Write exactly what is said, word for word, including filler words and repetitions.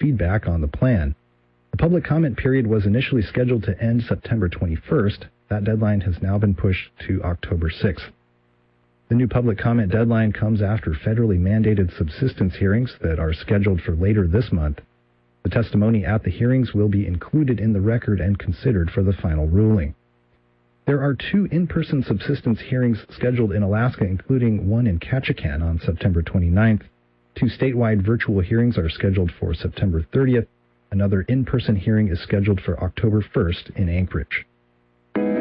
feedback on the plan. The public comment period was initially scheduled to end September twenty-first. That deadline has now been pushed to October sixth. The new public comment deadline comes after federally mandated subsistence hearings that are scheduled for later this month. The testimony at the hearings will be included in the record and considered for the final ruling. There are two in-person subsistence hearings scheduled in Alaska, including one in Ketchikan on September twenty-ninth. Two statewide virtual hearings are scheduled for September thirtieth. Another in-person hearing is scheduled for October first in Anchorage.